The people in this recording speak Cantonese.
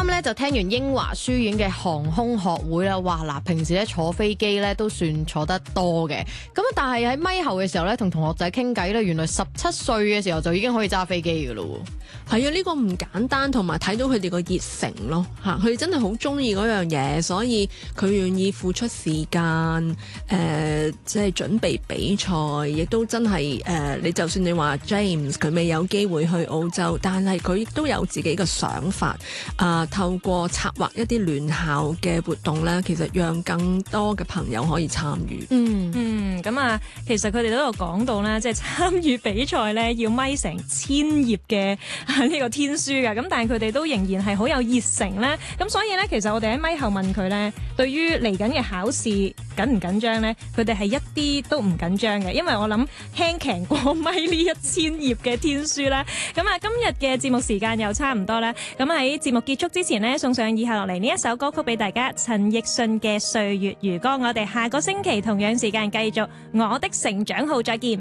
啱咧就聽完英華書院嘅航空學會啦，哇嗱，平時咧坐飛機咧都算坐得多嘅，咁但係喺咪後嘅時候咧，同同學仔傾偈咧，原來17歲嘅時候就已經可以揸飛機噶咯。 係啊，呢個唔簡單，同埋睇到佢哋個熱誠咯嚇，佢哋真係好中意嗰樣嘢，所以佢願意付出時間，即係準備比賽，亦都真係你就算你話 James 佢未有機會去澳洲，但係佢亦都有自己嘅想法，透過策劃一啲聯校嘅活動咧，其實讓更多嘅朋友可以參與。 咁啊，其實佢哋都有講到咧，即係參與比賽咧要咪成1000頁嘅呢個天書㗎，咁但係佢哋都仍然係好有熱誠咧。咁所以咧，其實我哋喺咪後問佢咧，對於嚟緊嘅考試緊唔緊張咧？佢哋係一啲都唔緊張嘅，因為我諗輕騎過咪呢1000頁嘅天書啦。咁啊，今日嘅節目時間又差唔多啦。咁喺節目結束之前呢，送上以下落嚟呢一首歌曲俾大家，陳奕迅嘅《歲月如歌》。我哋下個星期同樣時間繼續我的成長號，再見。